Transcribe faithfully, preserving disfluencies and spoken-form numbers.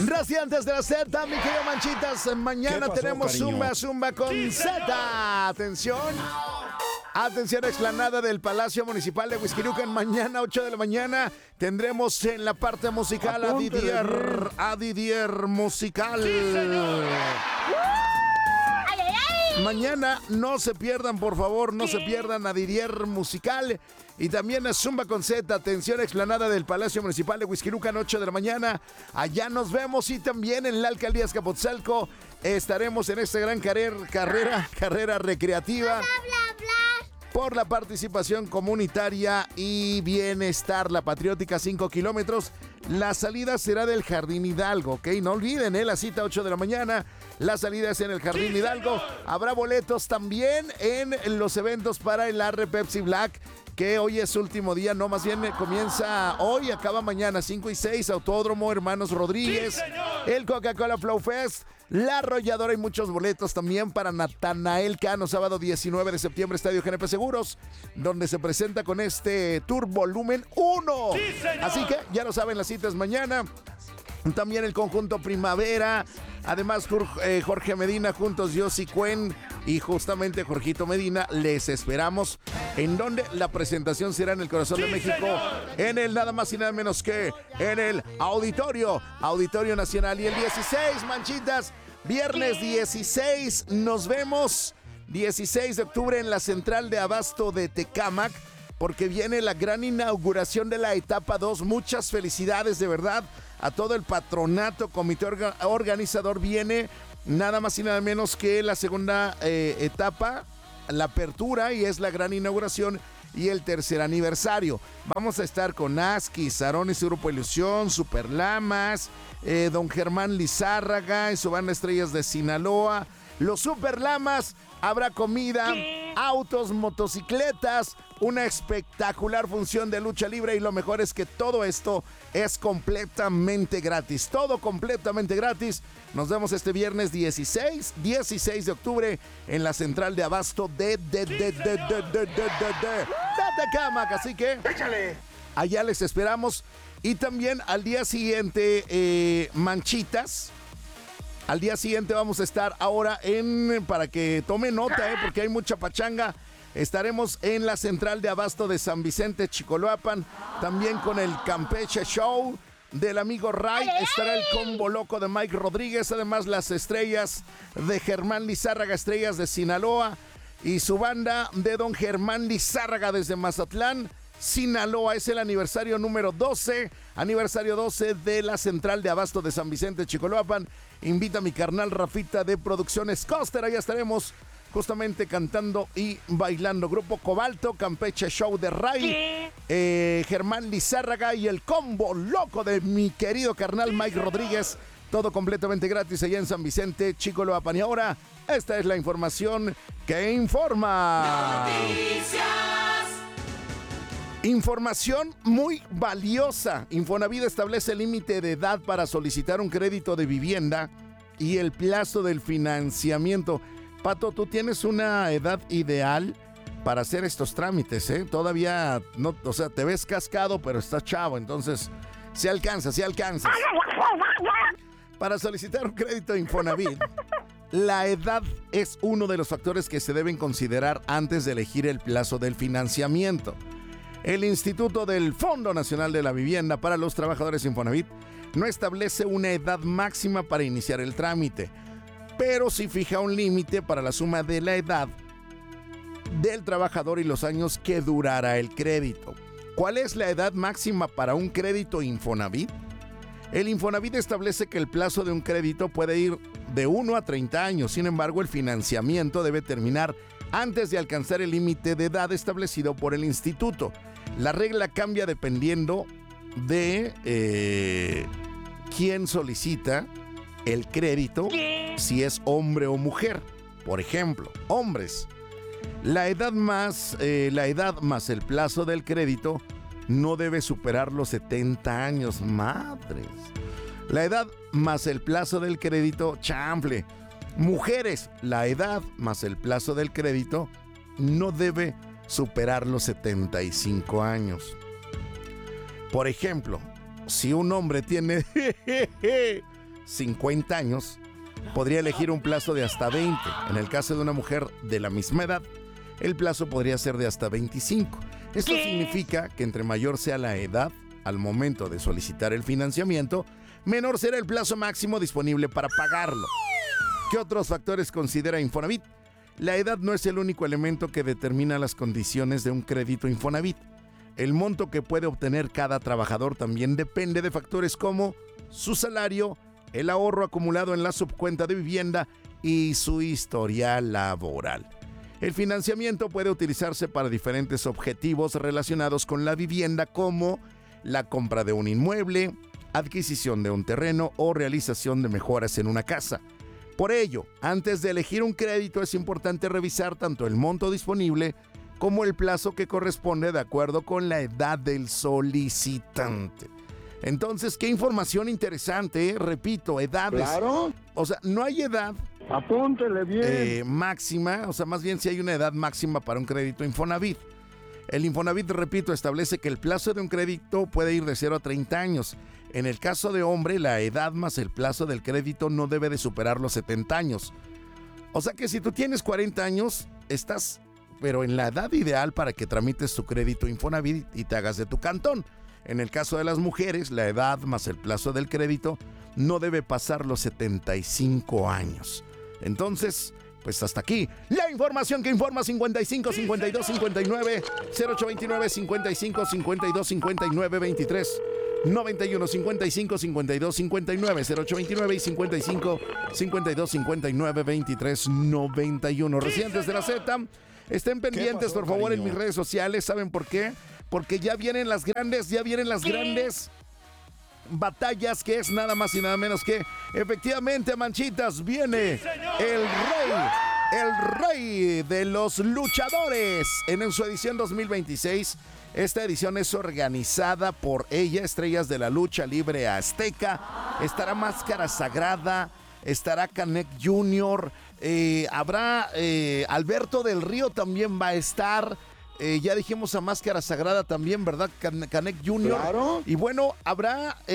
Recientes de la Z, mi querido Manchitas. Mañana pasó, tenemos cariño? Zumba, Zumba con Sí, Z. Atención. Atención, explanada del Palacio Municipal de Huixquilucan. Mañana, ocho de la mañana, tendremos en la parte musical a Apúntele Didier. bien. A Didier Musical. Sí, señor. ¡Ay, ay, ay! Mañana no se pierdan, por favor, no se pierdan a Didier Musical y también a Zumba con Z. Atención, explanada del Palacio Municipal de Huixquilucan, ocho de la mañana. Allá nos vemos y también en la Alcaldía Azcapotzalco estaremos en esta gran carrera, carrera, carrera recreativa. Bla, bla, bla. Por la participación comunitaria y bienestar, la patriótica cinco kilómetros. La salida será del Jardín Hidalgo, ¿ok? No olviden, ¿eh? La cita ocho de la mañana. La salida es en el Jardín Sí, Hidalgo. señor. Habrá boletos también en los eventos para el Arre Pepsi Black, que hoy es su último día, no, más bien eh, comienza hoy, acaba mañana, cinco y seis, Autódromo Hermanos Rodríguez, Sí, señor. el Coca-Cola Flow Fest, La Arrolladora y muchos boletos también para Natanael Cano, sábado diecinueve de septiembre, Estadio G N P Seguros, donde se presenta con este Tour Volumen uno. Sí, señor. Así que ya lo saben, las citas mañana. También el conjunto Primavera. Además, Jor- eh, Jorge Medina juntos, Yossi Cuen y justamente Jorgito Medina. Les esperamos. En donde la presentación será en el corazón de Sí, México. señor. En el nada más y nada menos que en el Auditorio. Auditorio Nacional. Y el dieciséis, Manchitas. Viernes dieciséis. Nos vemos. dieciséis de octubre en la central de abasto de Tecámac. Porque viene la gran inauguración de la etapa dos. Muchas felicidades, de verdad, a todo el patronato, comité orga- organizador. Viene nada más y nada menos que la segunda eh, etapa, la apertura, y es la gran inauguración y el tercer aniversario. Vamos a estar con Aski, Sarón y su Grupo Ilusión, Superlamas, eh, don Germán Lizárraga y su banda Estrellas de Sinaloa, los Superlamas. Habrá comida, autos, motocicletas, una espectacular función de lucha libre y lo mejor es que todo esto es completamente gratis. Todo completamente gratis. Nos vemos este viernes dieciséis, dieciséis de octubre en la central de abasto de de de de de de de de de Tecámac. Así que allá les esperamos. Y también al día siguiente, eh, Manchitas. Al día siguiente vamos a estar ahora en, para que tome nota, eh, porque hay mucha pachanga. Estaremos en la central de abasto de San Vicente, Chicoloapan, también con el Campeche Show del amigo Ray. Estará el combo loco de Mike Rodríguez, además las estrellas de Germán Lizárraga, estrellas de Sinaloa, y su banda de don Germán Lizárraga desde Mazatlán, Sinaloa. Es el aniversario número doce, aniversario doce de la central de abasto de San Vicente, Chicoloapan. Invita a mi carnal Rafita de Producciones Coster, allá estaremos justamente cantando y bailando. Grupo Cobalto, Campeche Show de Ray, eh, Germán Lizárraga y el combo loco de mi querido carnal Mike Rodríguez. Todo completamente gratis allá en San Vicente, Chicoloapan. Y ahora, esta es la información que informa. Información muy valiosa. Infonavit establece límite de edad para solicitar un crédito de vivienda y el plazo del financiamiento. Pato, tú tienes una edad ideal para hacer estos trámites, ¿eh? Todavía no, o sea, te ves cascado, pero estás chavo, entonces se alcanza, se alcanza. Para solicitar un crédito de Infonavit, la edad es uno de los factores que se deben considerar antes de elegir el plazo del financiamiento. El Instituto del Fondo Nacional de la Vivienda para los Trabajadores Infonavit no establece una edad máxima para iniciar el trámite, pero sí fija un límite para la suma de la edad del trabajador y los años que durará el crédito. ¿Cuál es la edad máxima para un crédito Infonavit? El Infonavit establece que el plazo de un crédito puede ir de uno a treinta años, sin embargo, el financiamiento debe terminar antes de alcanzar el límite de edad establecido por el instituto. La regla cambia dependiendo de eh, quién solicita el crédito, si es hombre o mujer. Por ejemplo, hombres, la edad más, eh, la edad más el plazo del crédito no debe superar los setenta años. Madres. La edad más el plazo del crédito, chanfle. Mujeres, la edad más el plazo del crédito no debe superar los setenta y cinco años. Por ejemplo, si un hombre tiene cincuenta años, podría elegir un plazo de hasta veinte. En el caso de una mujer de la misma edad, el plazo podría ser de hasta veinticinco. Esto significa que entre mayor sea la edad al momento de solicitar el financiamiento, menor será el plazo máximo disponible para pagarlo. ¿Qué otros factores considera Infonavit? La edad no es el único elemento que determina las condiciones de un crédito Infonavit. El monto que puede obtener cada trabajador también depende de factores como su salario, el ahorro acumulado en la subcuenta de vivienda y su historial laboral. El financiamiento puede utilizarse para diferentes objetivos relacionados con la vivienda, como la compra de un inmueble, adquisición de un terreno o realización de mejoras en una casa. Por ello, antes de elegir un crédito es importante revisar tanto el monto disponible como el plazo que corresponde de acuerdo con la edad del solicitante. Entonces, qué información interesante, ¿eh? Repito, edades. Claro. O sea, no hay edad Apúntele bien. eh, máxima, o sea, más bien si hay una edad máxima para un crédito Infonavit. El Infonavit, repito, establece que el plazo de un crédito puede ir de cero a treinta años. En el caso de hombre, la edad más el plazo del crédito no debe de superar los setenta años. O sea que si tú tienes cuarenta años, estás, pero en la edad ideal para que tramites tu crédito Infonavit y te hagas de tu cantón. En el caso de las mujeres, la edad más el plazo del crédito no debe pasar los setenta y cinco años. Entonces, pues hasta aquí la información que informa. Cincuenta y cinco, cincuenta y dos, cincuenta y nueve, cero ocho veintinueve, cincuenta y cinco, cincuenta y dos, cincuenta y nueve, veintitrés, noventa y uno, cincuenta y cinco, cincuenta y dos, cincuenta y nueve, cero ocho veintinueve y cincuenta y cinco, cincuenta y dos, cincuenta y nueve, veintitrés, noventa y uno. Residentes de la Z, estén pendientes, pasó, por favor, en cariño? mis redes sociales. ¿Saben por qué? Porque ya vienen las grandes, ya vienen las grandes batallas, que es nada más y nada menos que, efectivamente, Manchitas, viene el rey, el rey de los luchadores en su edición dos mil veintiséis. Esta edición es organizada por ella, Estrellas de la Lucha Libre Azteca. Estará Máscara Sagrada, estará Canek junior, eh, habrá eh, Alberto del Río también va a estar. Eh, ya dijimos a Máscara Sagrada también, ¿verdad? Can- Canek junior. Claro. Y bueno, habrá...